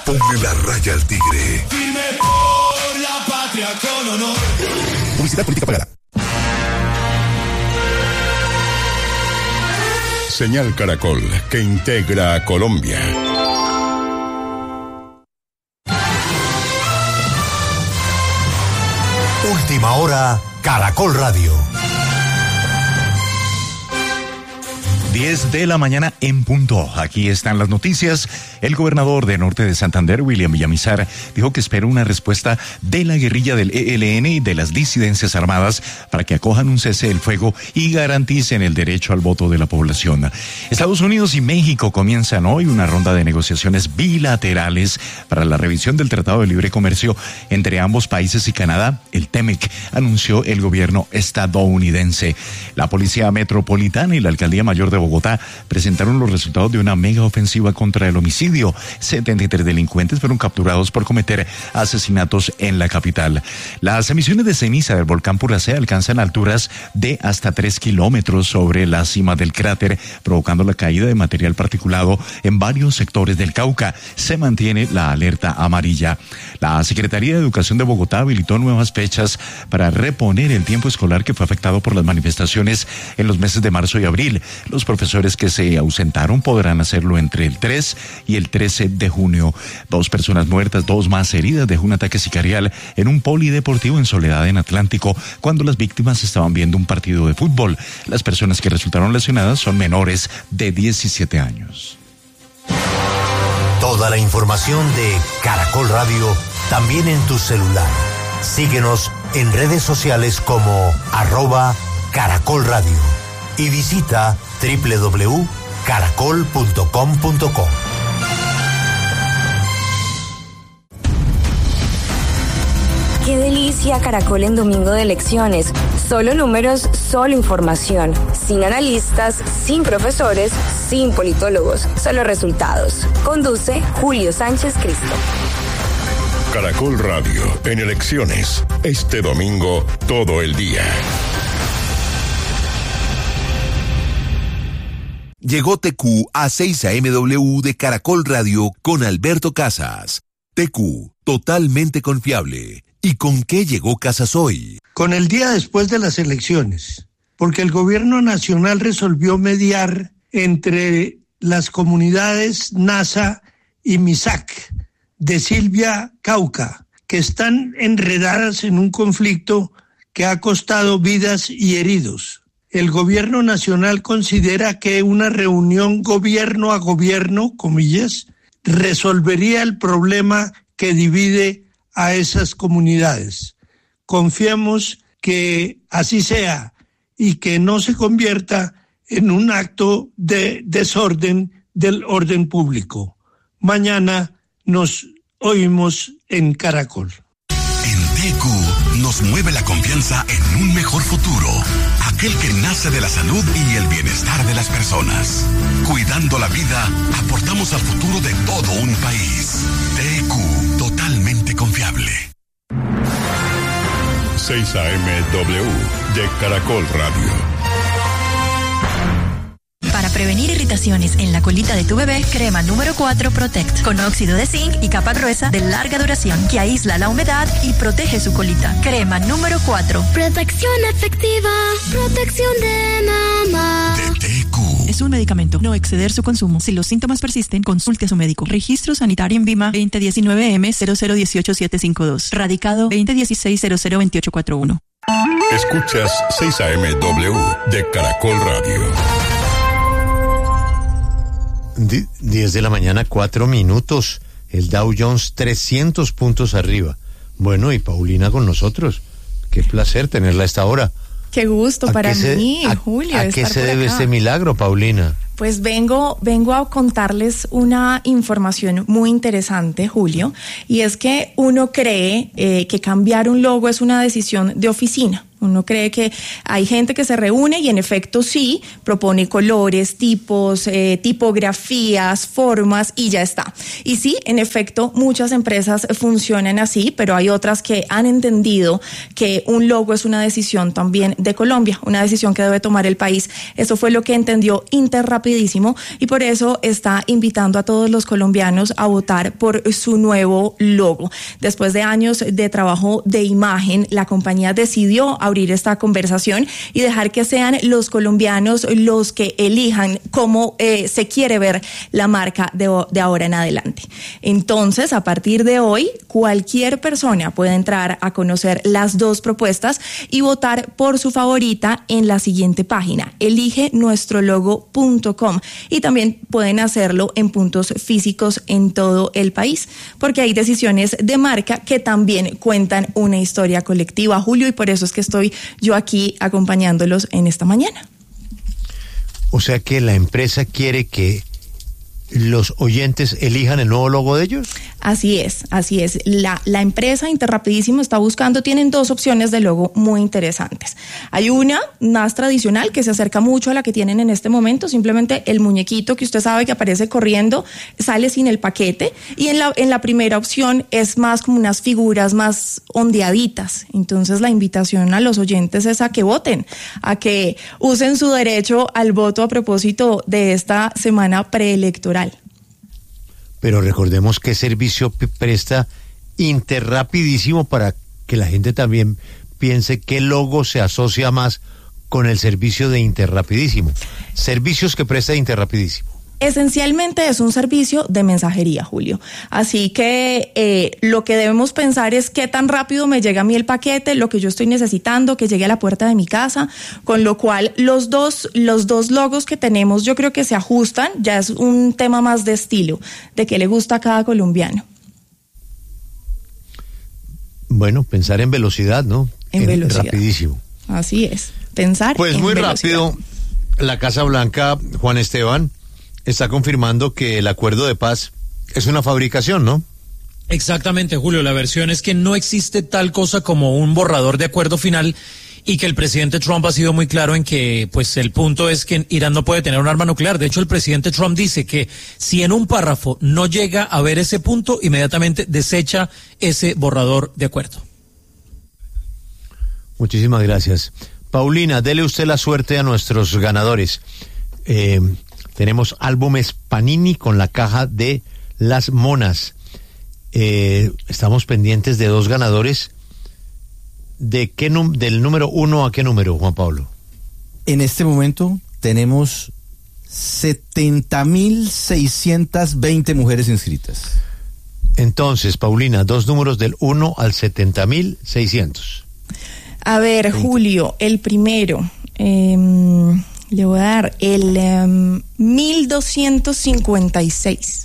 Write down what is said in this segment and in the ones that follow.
Ponle la raya al tigre. Firme por la patria con honor. Publicidad política pagada. Señal Caracol, que integra a Colombia. Última hora, Caracol Radio. 10 de la mañana en punto. Aquí están las noticias. El gobernador de Norte de Santander, William Villamizar, dijo que espera una respuesta de la guerrilla del ELN y de las disidencias armadas para que acojan un cese del fuego y garanticen el derecho al voto de la población. Estados Unidos y México comienzan hoy una ronda de negociaciones bilaterales para la revisión del Tratado de Libre Comercio entre ambos países y Canadá, el TEMEC, anunció el gobierno estadounidense. La Policía Metropolitana y la Alcaldía Mayor de Bogotá presentaron los resultados de una mega ofensiva contra el homicidio. 73 delincuentes fueron capturados por cometer asesinatos en la capital. Las emisiones de ceniza del volcán Puracé alcanzan alturas de hasta 3 kilómetros sobre la cima del cráter, provocando la caída de material particulado en varios sectores del Cauca. Se mantiene la alerta amarilla. La Secretaría de Educación de Bogotá habilitó nuevas fechas para reponer el tiempo escolar que fue afectado por las manifestaciones en los meses de marzo y abril. Los profesores que se ausentaron podrán hacerlo entre el 3 y el 13 de junio. 2 personas muertas, 2 más heridas de un ataque sicarial en un polideportivo en Soledad, en Atlántico, cuando las víctimas estaban viendo un partido de fútbol. Las personas que resultaron lesionadas son menores de 17 años. Toda la información de Caracol Radio también en tu celular. Síguenos en redes sociales como @Caracol Radio y visita www.caracol.com.co. Qué delicia Caracol en domingo de elecciones. Solo números, solo información. Sin analistas, sin profesores, sin politólogos. Solo resultados. Conduce Julio Sánchez Cristo. Caracol Radio en elecciones. Este domingo, todo el día. Llegó TQ a 6 AMW de Caracol Radio con Alberto Casas. TQ, totalmente confiable. ¿Y con qué llegó Casas hoy? Con el día después de las elecciones, porque el gobierno nacional resolvió mediar entre las comunidades NASA y MISAC de Silvia, Cauca, que están enredadas en un conflicto que ha costado vidas y heridos. El gobierno nacional considera que una reunión gobierno a gobierno, comillas, resolvería el problema que divide a esas comunidades. Confiemos que así sea y que no se convierta en un acto de desorden del orden público. Mañana nos oímos en Caracol. En TQ nos mueve la confianza en un mejor futuro, aquel que nace de la salud y el bienestar de las personas. Cuidando la vida, aportamos al futuro de todo un país. TQ, totalmente confiable. 6 AMW de Caracol Radio. Para prevenir irritaciones en la colita de tu bebé, crema número 4 Protect, con óxido de zinc y capa gruesa de larga duración que aísla la humedad y protege su colita. Crema número 4. Protección efectiva, protección de mamá. De TQ. Es un medicamento, no exceder su consumo. Si los síntomas persisten, consulte a su médico. Registro sanitario en Vima 2019M0018752. Radicado 2016-002841. Escuchas 6 AMW de Caracol Radio. 10 de la mañana, 4 minutos. El Dow Jones 300 puntos arriba. Bueno, y Paulina con nosotros. Qué placer tenerla a esta hora. Qué gusto para mí, Julio. ¿A qué se debe este milagro, Paulina? Pues vengo a contarles una información muy interesante, Julio, y es que uno cree que cambiar un logo es una decisión de oficina. Uno cree que hay gente que se reúne y en efecto sí, propone colores, tipos, tipografías, formas y ya está. Y sí, en efecto, muchas empresas funcionan así, pero hay otras que han entendido que un logo es una decisión también de Colombia, una decisión que debe tomar el país. Eso fue lo que entendió Interrapidísimo y por eso está invitando a todos los colombianos a votar por su nuevo logo. Después de años de trabajo de imagen, la compañía decidió abrir esta conversación y dejar que sean los colombianos los que elijan cómo se quiere ver la marca de ahora en adelante. Entonces, a partir de hoy, cualquier persona puede entrar a conocer las dos propuestas y votar por su favorita en la siguiente página, eligenuestrologo.com, y también pueden hacerlo en puntos físicos en todo el país, porque hay decisiones de marca que también cuentan una historia colectiva, Julio, y por eso es que estoy yo aquí acompañándolos en esta mañana. O sea que la empresa quiere que los oyentes elijan el nuevo logo de ellos. Así es. La empresa Interrapidísimo está buscando, tienen dos opciones de logo muy interesantes. Hay una más tradicional que se acerca mucho a la que tienen en este momento, simplemente el muñequito que usted sabe que aparece corriendo, sale sin el paquete, y en la primera opción es más como unas figuras más ondeaditas. Entonces la invitación a los oyentes es a que voten, a que usen su derecho al voto a propósito de esta semana preelectoral. Pero recordemos qué servicio presta Interrapidísimo para que la gente también piense qué logo se asocia más con el servicio de Interrapidísimo. Servicios que presta Interrapidísimo. Esencialmente es un servicio de mensajería, Julio. Así que lo que debemos pensar es qué tan rápido me llega a mí el paquete, lo que yo estoy necesitando, que llegue a la puerta de mi casa, con lo cual los dos logos que tenemos yo creo que se ajustan, ya es un tema más de estilo, de qué le gusta a cada colombiano. Bueno, pensar en velocidad, ¿no? En velocidad. Rapidísimo. Así es, pensar pues en muy velocidad. Rápido, la Casa Blanca, Juan Esteban, está confirmando que el acuerdo de paz es una fabricación, ¿no? Exactamente, Julio. La versión es que no existe tal cosa como un borrador de acuerdo final y que el presidente Trump ha sido muy claro en que, pues, el punto es que Irán no puede tener un arma nuclear. De hecho, el presidente Trump dice que si en un párrafo no llega a ver ese punto, inmediatamente desecha ese borrador de acuerdo. Muchísimas gracias. Paulina, dele usted la suerte a nuestros ganadores. Tenemos álbumes Panini con la caja de Las Monas. Estamos pendientes de dos ganadores. ¿De qué del número 1 a qué número, Juan Pablo? En este momento tenemos 70.620 mujeres inscritas. Entonces, Paulina, dos números del 1 al 70.600. A ver, Julio, el primero... le voy a dar el 1256.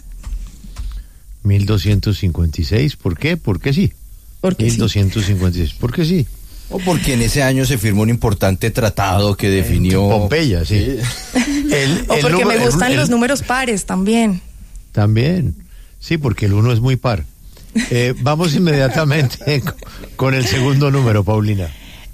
1256, ¿por qué? Porque sí. Porque 1256, sí. Porque sí. O porque en ese año se firmó un importante tratado que definió... Pompeya, sí. O porque me gustan los números pares también. También. Sí, porque el 1 es muy par. Vamos inmediatamente con el segundo número, Paulina.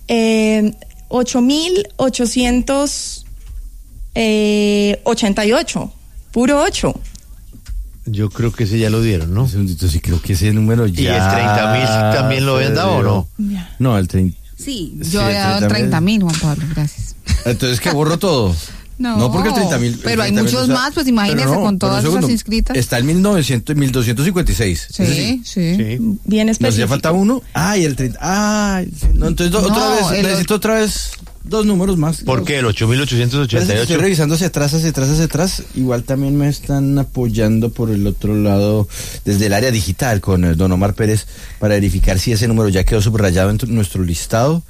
8.888, puro 8. Yo creo que ese ya lo dieron, ¿no? Sí, creo que ese número ya... ¿Y el 30.000 también lo habían dado o no? No, el 30... Sí, yo había dado 30.000, Juan Pablo, gracias. Entonces, ¿qué borro todo? No, porque el 30.000... Pero hay muchos más, pues imagínese con todas esas inscritas. Está el 1256. Sí. Bien específico. ¿Nos hacía falta uno? Y el 30... no, entonces necesito otra vez dos números más. ¿Por qué? El 8.888. Estoy revisando hacia atrás. Igual también me están apoyando por el otro lado desde el área digital con don Omar Pérez para verificar si ese número ya quedó subrayado en nuestro listado.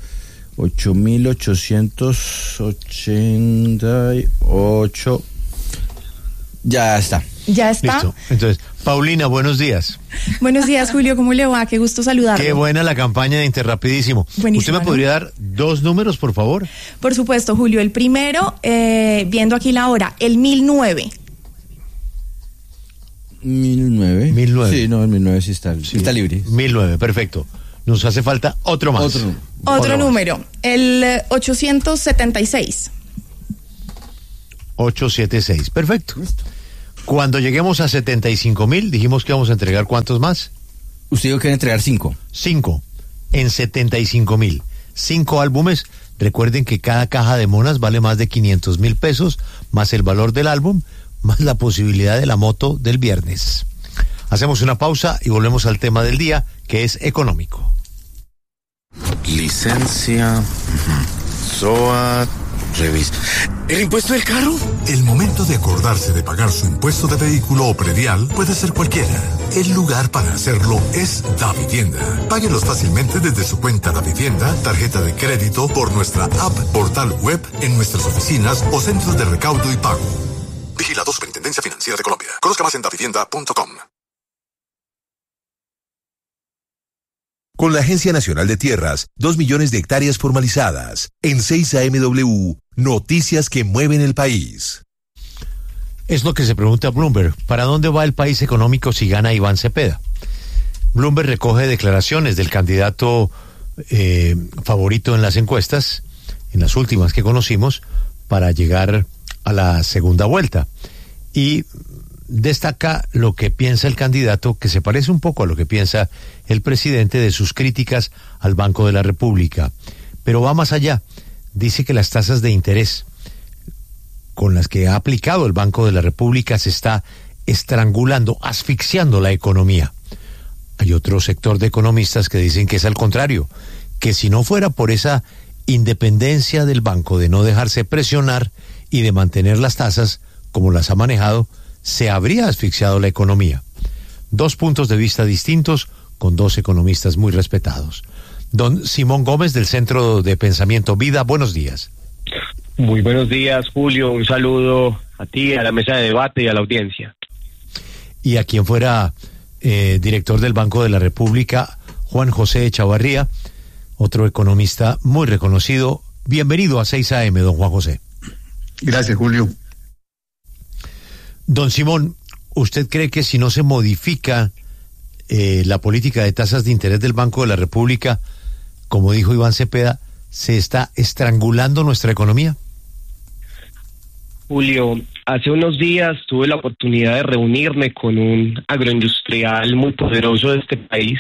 8.888. Ya está. Ya está. Listo. Entonces, Paulina, buenos días. Buenos días, Julio, ¿cómo le va? Qué gusto saludarlo. Qué buena la campaña de Interrapidísimo. Buenísimo. ¿Usted me podría dar dos números, por favor? Por supuesto, Julio. El primero, viendo aquí la hora, el 1009. 1009. Sí, no, el 1009 sí está libre. 1009, perfecto. Nos hace falta otro más. Otro número, el 876. 876, perfecto. Cuando lleguemos a 75,000, dijimos que vamos a entregar ¿cuántos más? Usted dijo que iba a entregar 5. 5 en 75,000. 5 álbumes. Recuerden que cada caja de monas vale más de 500,000 pesos, más el valor del álbum, más la posibilidad de la moto del viernes. Hacemos una pausa y volvemos al tema del día, que es económico. Licencia, SOAT, revisa. ¿El impuesto del carro? El momento de acordarse de pagar su impuesto de vehículo o predial puede ser cualquiera. El lugar para hacerlo es Davivienda. Páguelos fácilmente desde su cuenta Davivienda, tarjeta de crédito, por nuestra app, portal web, en nuestras oficinas o centros de recaudo y pago. Vigilado Superintendencia Financiera de Colombia. Conozca más en davivienda.com. Con la Agencia Nacional de Tierras, 2 millones de hectáreas formalizadas. En 6 AMW, noticias que mueven el país. Es lo que se pregunta Bloomberg. ¿Para dónde va el país económico si gana Iván Cepeda? Bloomberg recoge declaraciones del candidato favorito en las encuestas, en las últimas que conocimos, para llegar a la segunda vuelta. Y destaca lo que piensa el candidato, que se parece un poco a lo que piensa el presidente, de sus críticas al Banco de la República. Pero va más allá. Dice que las tasas de interés con las que ha aplicado el Banco de la República se está estrangulando, asfixiando la economía. Hay otro sector de economistas que dicen que es al contrario, que si no fuera por esa independencia del banco de no dejarse presionar y de mantener las tasas como las ha manejado, se habría asfixiado la economía. 2 puntos de vista distintos con 2 economistas muy respetados. Don Simón Gómez, del Centro de Pensamiento Vida, buenos días. Muy buenos días, Julio. Un saludo a ti, a la mesa de debate y a la audiencia. Y a quien fuera director del Banco de la República, Juan José Echavarría, otro economista muy reconocido. Bienvenido a 6 AM, don Juan José. Gracias, Julio. Don Simón, ¿usted cree que si no se modifica la política de tasas de interés del Banco de la República, como dijo Iván Cepeda, se está estrangulando nuestra economía? Julio, hace unos días tuve la oportunidad de reunirme con un agroindustrial muy poderoso de este país.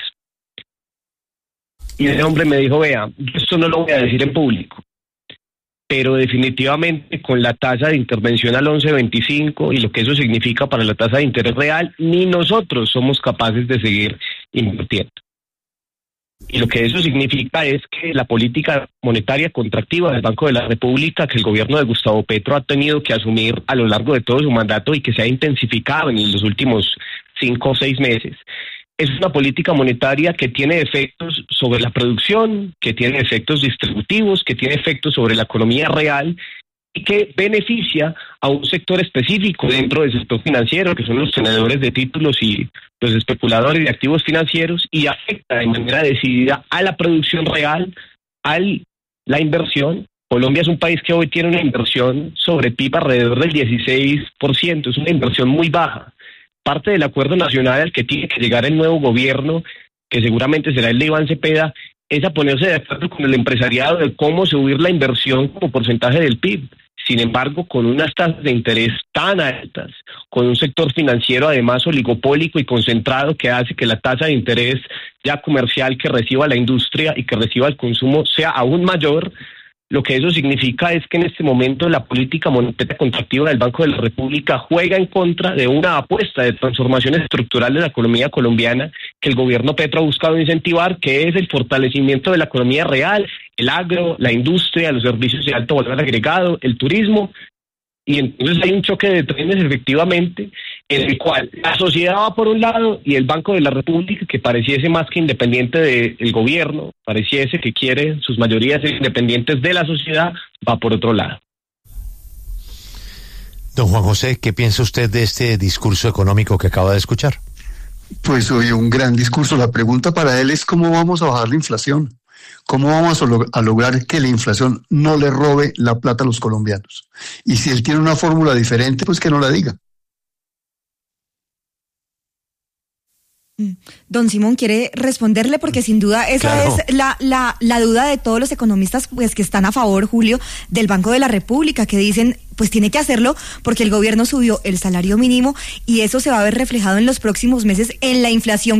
Y ese hombre me dijo, vea, esto no lo voy a decir en público, pero definitivamente con la tasa de intervención al 11.25 y lo que eso significa para la tasa de interés real, ni nosotros somos capaces de seguir invirtiendo. Y lo que eso significa es que la política monetaria contractiva del Banco de la República, que el gobierno de Gustavo Petro ha tenido que asumir a lo largo de todo su mandato y que se ha intensificado en los últimos 5 o 6 meses, es una política monetaria que tiene efectos sobre la producción, que tiene efectos distributivos, que tiene efectos sobre la economía real y que beneficia a un sector específico dentro del sector financiero, que son los tenedores de títulos y los especuladores de activos financieros, y afecta de manera decidida a la producción real, a la inversión. Colombia es un país que hoy tiene una inversión sobre PIB alrededor del 16%, es una inversión muy baja. Parte del acuerdo nacional al que tiene que llegar el nuevo gobierno, que seguramente será el de Iván Cepeda, es a ponerse de acuerdo con el empresariado de cómo subir la inversión como porcentaje del PIB. Sin embargo, con unas tasas de interés tan altas, con un sector financiero además oligopólico y concentrado que hace que la tasa de interés ya comercial que reciba la industria y que reciba el consumo sea aún mayor, lo que eso significa es que en este momento la política monetaria contractiva del Banco de la República juega en contra de una apuesta de transformación estructural de la economía colombiana que el gobierno Petro ha buscado incentivar, que es el fortalecimiento de la economía real, el agro, la industria, los servicios de alto valor agregado, el turismo. Y entonces hay un choque de trenes efectivamente en el cual la sociedad va por un lado y el Banco de la República, que pareciese más que independiente del gobierno, pareciese que quiere sus mayorías ser independientes de la sociedad, va por otro lado. Don Juan José, ¿qué piensa usted de este discurso económico que acaba de escuchar? Pues oye, un gran discurso. La pregunta para él es cómo vamos a bajar la inflación. ¿Cómo vamos a lograr que la inflación no le robe la plata a los colombianos? Y si él tiene una fórmula diferente, pues que no la diga. Don Simón quiere responderle porque sin duda esa es la duda de todos los economistas pues que están a favor, Julio, del Banco de la República, que dicen pues tiene que hacerlo porque el gobierno subió el salario mínimo y eso se va a ver reflejado en los próximos meses en la inflación